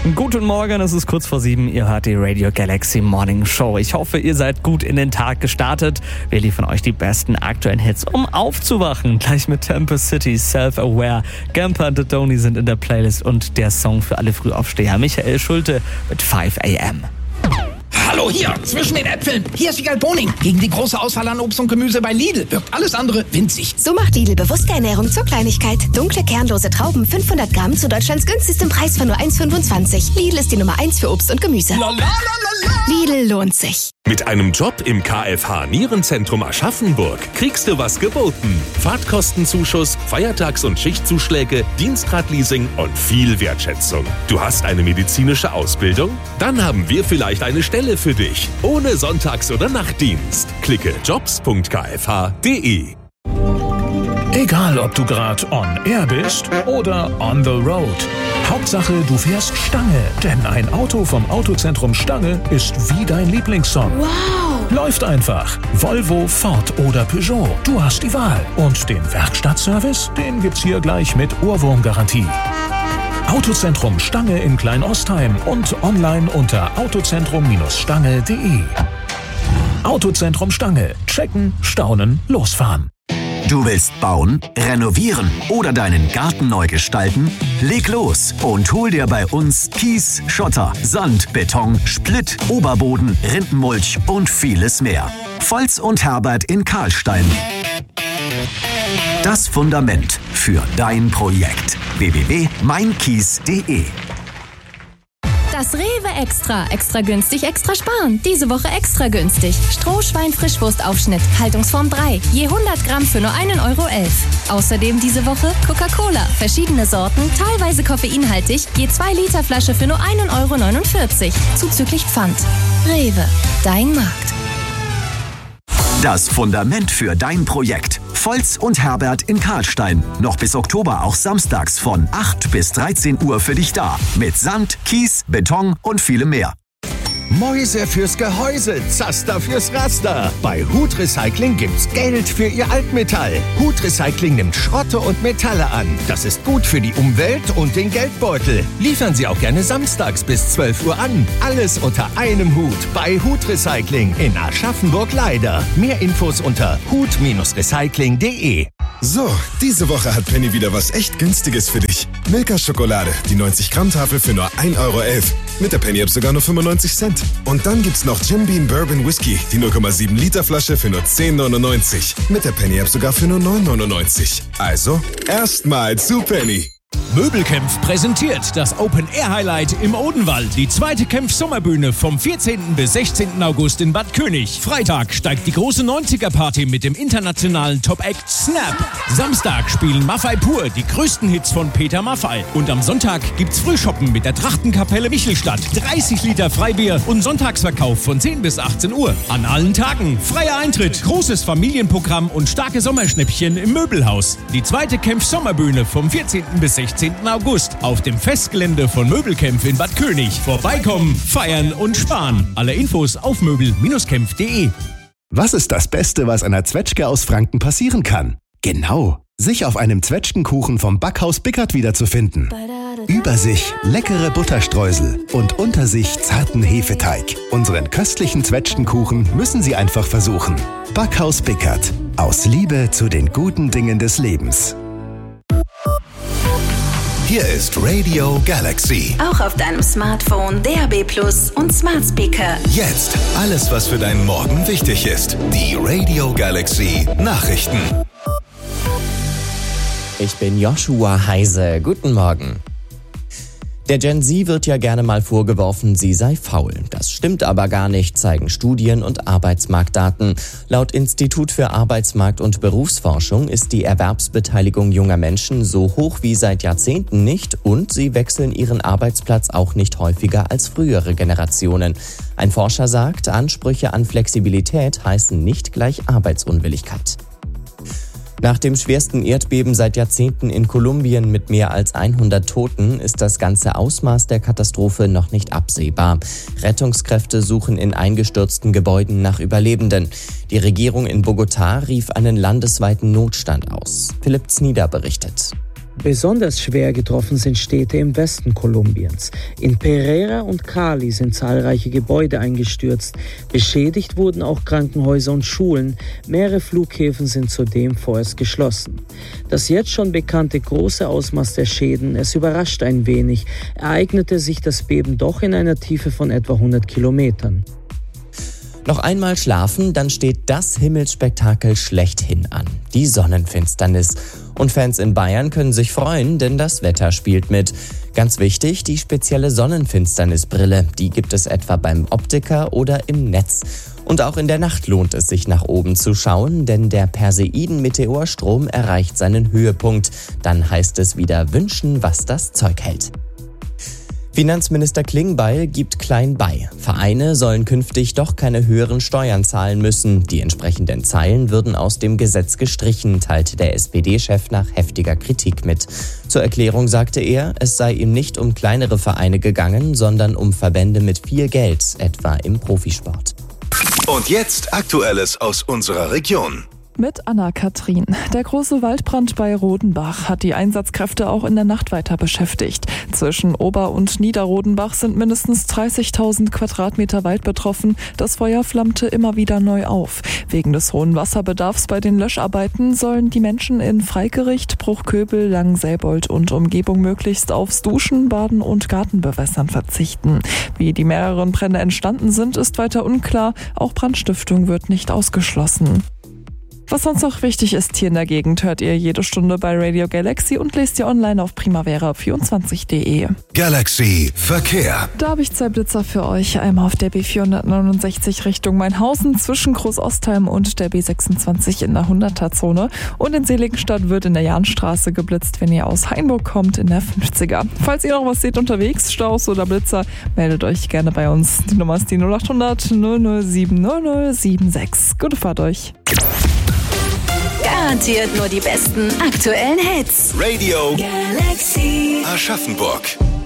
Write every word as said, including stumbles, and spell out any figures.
Guten Morgen, es ist kurz vor sieben. Ihr hört die Radio Galaxy Morning Show. Ich hoffe, ihr seid gut in den Tag gestartet. Wir liefern euch die besten aktuellen Hits, um aufzuwachen. Gleich mit Tempest City, Self-Aware. Gamper und Dodoni sind in der Playlist und der Song für alle Frühaufsteher. Michael Schulte mit five a m. Hallo hier, zwischen den Äpfeln. Hier ist Wiegald Boning. Gegen die große Auswahl an Obst und Gemüse bei Lidl wirkt alles andere winzig. So macht Lidl bewusste Ernährung zur Kleinigkeit. Dunkle, kernlose Trauben, fünfhundert Gramm zu Deutschlands günstigstem Preis von nur eins Komma fünfundzwanzig. Lidl ist die Nummer eins für Obst und Gemüse. La, la, la, la, la. Lidl lohnt sich. Mit einem Job im K F H Nierenzentrum Aschaffenburg kriegst du was geboten. Fahrtkostenzuschuss, Feiertags- und Schichtzuschläge, Dienstradleasing und viel Wertschätzung. Du hast eine medizinische Ausbildung? Dann haben wir vielleicht eine Stelle für dich. Ohne Sonntags- oder Nachtdienst. Klicke jobs punkt k f h punkt d e. Egal, ob du gerade on air bist oder on the road. Hauptsache, du fährst Stange. Denn ein Auto vom Autozentrum Stange ist wie dein Lieblingssong. Wow! Läuft einfach. Volvo, Ford oder Peugeot. Du hast die Wahl. Und den Werkstattservice, den gibt's hier gleich mit Ohrwurmgarantie. Autozentrum Stange in Kleinostheim und online unter autozentrum Stange punkt d e. Autozentrum Stange. Checken, staunen, losfahren. Du willst bauen, renovieren oder deinen Garten neu gestalten? Leg los und hol dir bei uns Kies, Schotter, Sand, Beton, Splitt, Oberboden, Rindenmulch und vieles mehr. Volz und Herbert in Karlstein. Das Fundament für dein Projekt. w w w punkt mein kies punkt d e. Das Rewe Extra. Extra günstig, extra sparen. Diese Woche extra günstig. Strohschwein-Frischwurstaufschnitt. Haltungsform drei. Je hundert Gramm für nur einen Euro elf. Außerdem diese Woche Coca-Cola. Verschiedene Sorten, teilweise koffeinhaltig. Je zwei Liter Flasche für nur einen Euro neunundvierzig. Zuzüglich Pfand. Rewe. Dein Markt. Das Fundament für dein Projekt. Volz und Herbert in Karlstein. Noch bis Oktober auch samstags von acht bis dreizehn Uhr für dich da. Mit Sand, Kies, Beton und vielem mehr. Mäuse fürs Gehäuse, Zaster fürs Raster. Bei Hut Recycling gibt's Geld für Ihr Altmetall. Hut Recycling nimmt Schrotte und Metalle an. Das ist gut für die Umwelt und den Geldbeutel. Liefern Sie auch gerne samstags bis zwölf Uhr an. Alles unter einem Hut bei Hut Recycling in Aschaffenburg-Leider. Mehr Infos unter hut recycling punkt d e. So, diese Woche hat Penny wieder was echt Günstiges für dich. Milka Schokolade, die neunzig Gramm Tafel für nur ein Euro elf. Mit der Penny-App sogar nur fünfundneunzig Cent. Und dann gibt's noch Jim Beam Bourbon Whisky, die null Komma sieben Liter Flasche für nur zehn neunundneunzig. Mit der Penny-App sogar für nur neun neunundneunzig. Also, erstmal zu Penny. Möbelkämpf präsentiert das Open-Air-Highlight im Odenwald. Die zweite Kämpf-Sommerbühne vom vierzehnten bis sechzehnten August in Bad König. Freitag steigt die große neunziger-Party mit dem internationalen Top-Act Snap. Samstag spielen Maffei Pur die größten Hits von Peter Maffei. Und am Sonntag gibt's Frühshoppen mit der Trachtenkapelle Michelstadt. dreißig Liter Freibier und Sonntagsverkauf von zehn bis achtzehn Uhr. An allen Tagen freier Eintritt, großes Familienprogramm und starke Sommerschnäppchen im Möbelhaus. Die zweite Kämpf-Sommerbühne vom vierzehnten bis sechzehnten August auf dem Festgelände von Möbelkämpf in Bad König. Vorbeikommen, feiern und sparen. Alle Infos auf möbel kämpf punkt d e. Was ist das Beste, was einer Zwetschge aus Franken passieren kann? Genau, sich auf einem Zwetschgenkuchen vom Backhaus Bickert wiederzufinden. Über sich leckere Butterstreusel und unter sich zarten Hefeteig. Unseren köstlichen Zwetschgenkuchen müssen Sie einfach versuchen. Backhaus Bickert. Aus Liebe zu den guten Dingen des Lebens. Hier ist Radio Galaxy. Auch auf deinem Smartphone, D A B Plus und Smart Speaker. Jetzt alles, was für deinen Morgen wichtig ist. Die Radio Galaxy Nachrichten. Ich bin Joshua Heise. Guten Morgen. Der Gen Z wird ja gerne mal vorgeworfen, sie sei faul. Das stimmt aber gar nicht, zeigen Studien und Arbeitsmarktdaten. Laut Institut für Arbeitsmarkt- und Berufsforschung ist die Erwerbsbeteiligung junger Menschen so hoch wie seit Jahrzehnten nicht und sie wechseln ihren Arbeitsplatz auch nicht häufiger als frühere Generationen. Ein Forscher sagt, Ansprüche an Flexibilität heißen nicht gleich Arbeitsunwilligkeit. Nach dem schwersten Erdbeben seit Jahrzehnten in Kolumbien mit mehr als hundert Toten ist das ganze Ausmaß der Katastrophe noch nicht absehbar. Rettungskräfte suchen in eingestürzten Gebäuden nach Überlebenden. Die Regierung in Bogotá rief einen landesweiten Notstand aus. Philipp Znieder berichtet. Besonders schwer getroffen sind Städte im Westen Kolumbiens. In Pereira und Cali sind zahlreiche Gebäude eingestürzt. Beschädigt wurden auch Krankenhäuser und Schulen. Mehrere Flughäfen sind zudem vorerst geschlossen. Das jetzt schon bekannte große Ausmaß der Schäden, es überrascht ein wenig, ereignete sich das Beben doch in einer Tiefe von etwa hundert Kilometern. Noch einmal schlafen, dann steht das Himmelsspektakel schlechthin an. Die Sonnenfinsternis. Und Fans in Bayern können sich freuen, denn das Wetter spielt mit. Ganz wichtig, die spezielle Sonnenfinsternisbrille. Die gibt es etwa beim Optiker oder im Netz. Und auch in der Nacht lohnt es sich nach oben zu schauen, denn der Perseiden-Meteorstrom erreicht seinen Höhepunkt. Dann heißt es wieder wünschen, was das Zeug hält. Finanzminister Klingbeil gibt klein bei. Vereine sollen künftig doch keine höheren Steuern zahlen müssen. Die entsprechenden Zeilen würden aus dem Gesetz gestrichen, teilte der S P D-Chef nach heftiger Kritik mit. Zur Erklärung sagte er, es sei ihm nicht um kleinere Vereine gegangen, sondern um Verbände mit viel Geld, etwa im Profisport. Und jetzt Aktuelles aus unserer Region. Mit Anna-Kathrin. Der große Waldbrand bei Rodenbach hat die Einsatzkräfte auch in der Nacht weiter beschäftigt. Zwischen Ober- und Niederrodenbach sind mindestens dreißigtausend Quadratmeter Wald betroffen. Das Feuer flammte immer wieder neu auf. Wegen des hohen Wasserbedarfs bei den Löscharbeiten sollen die Menschen in Freigericht, Bruchköbel, Langselbold und Umgebung möglichst aufs Duschen, Baden und Gartenbewässern verzichten. Wie die mehreren Brände entstanden sind, ist weiter unklar. Auch Brandstiftung wird nicht ausgeschlossen. Was sonst noch wichtig ist hier in der Gegend, hört ihr jede Stunde bei Radio Galaxy und lest ihr online auf primavera vierundzwanzig punkt de. Galaxy Verkehr. Da habe ich zwei Blitzer für euch. Einmal auf der B vierhundertneunundsechzig Richtung Mainhausen zwischen Groß-Ostheim und der B sechsundzwanzig in der hunderter-Zone. Und in Seligenstadt wird in der Jahnstraße geblitzt, wenn ihr aus Hainburg kommt, in der fünfziger. Falls ihr noch was seht unterwegs, Staus oder Blitzer, meldet euch gerne bei uns. Die Nummer ist die null acht hundert null null sieben null null sieben sechs. Gute Fahrt euch. Garantiert nur die besten aktuellen Hits. Radio Galaxy Aschaffenburg.